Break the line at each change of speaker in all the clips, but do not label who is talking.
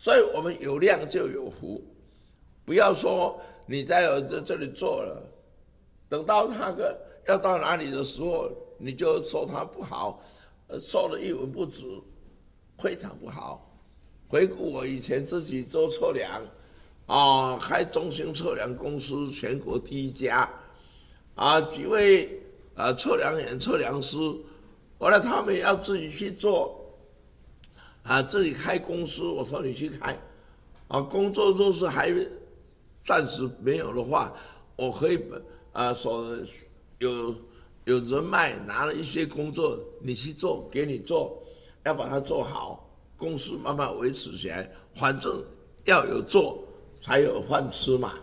所以我们有量就有福，不要说你在这里做了，等到那个要到哪里的时候，你就说他不好，说的一文不值，非常不好。回顾我以前自己做测量，开中兴测量公司全国第1家，几位测量员、测量师，后来他们要自己去做，自己开公司，我说你去开，工作若是还暂时没有的话，我可以所有人脉拿了一些工作，你去做，给你做，要把它做好，公司慢慢维持起来，反正要有做才有饭吃嘛。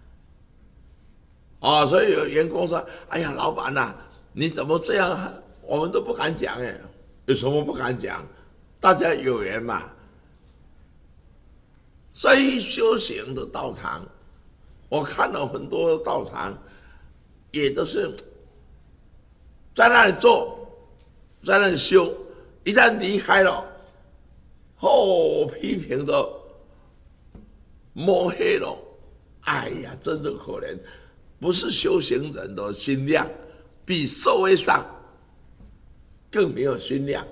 所以有员工说：“哎呀，老板呐，你怎么这样？我们都不敢讲哎，有什么不敢讲？大家有缘嘛。”所以修行的道场，我看了很多道场，也都是在那里做，在那里修，一旦离开了，批评的抹黑了，哎呀，真的可怜。不是修行人的心量，比社会上更没有心量。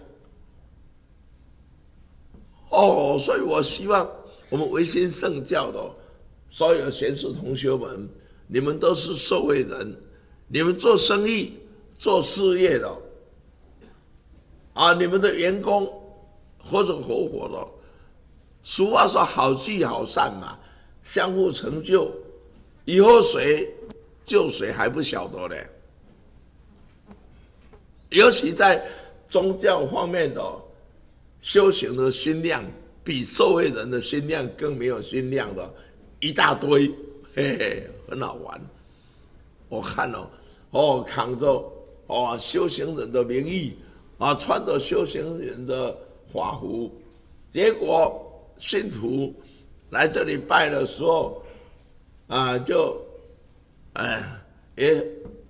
所以我希望我们唯心圣教的所有贤士同学们，你们都是社会人，你们做生意、做事业的，你们的员工或者合伙的，俗话说好聚好散嘛，相互成就，以后谁救谁还不晓得嘞。尤其在宗教方面的修行的心量，比社会人的心量更没有心量的一大堆，嘿嘿，很好玩。我看了，扛着修行人的名义，穿着修行人的法服，结果信徒来这里拜的时候，也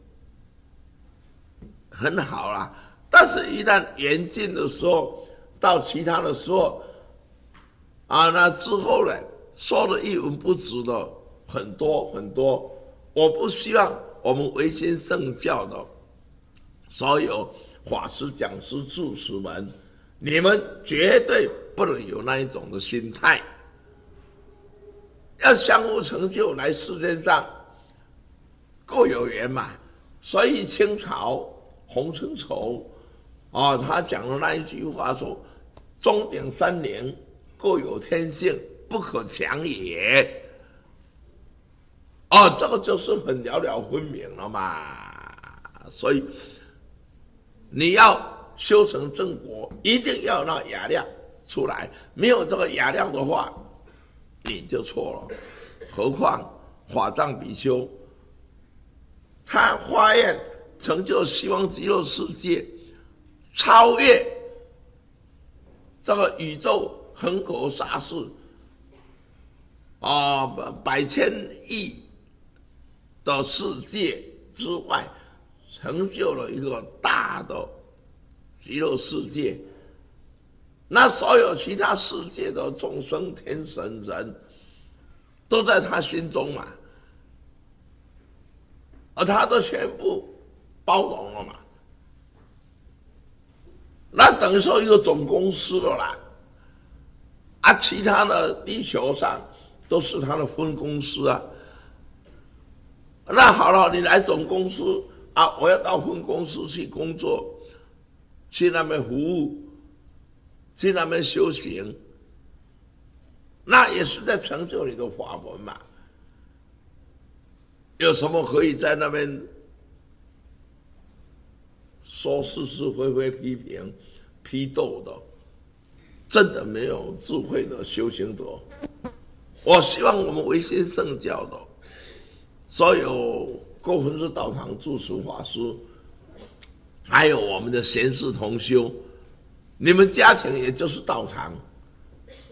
很好啦。但是一旦严禁的时候，到其他的时候，那之后呢，说的一文不值的很多很多。我不希望我们唯心圣教的所有法师、讲师、住持们，你们绝对不能有那一种的心态，要相互成就，来世间上各有缘嘛。所以清朝洪承畴他讲的那一句话说：“钟鼎3灵，各有天性，不可强也。”这个就是很了了分明了嘛。所以你要修成正果，一定要有那雅量出来，没有这个雅量的话，你就错了。何况法藏比丘，他发愿成就西方极乐世界，超越这个宇宙恒河沙数百千亿的世界之外，成就了一个大的极乐世界。那所有其他世界的众生、天神、人，都在他心中嘛，而他都全部包容了嘛。那等于说一个总公司了啦，其他的地球上都是他的分公司啊。那好了，你来总公司我要到分公司去工作，去那边服务，去那边修行，那也是在成就你的法门嘛。有什么可以在那边说是是非非、批评批斗的？真的没有智慧的修行者。我希望我们唯心圣教的所有各分寺道场住持法师，还有我们的贤士同修，你们家庭也就是道场，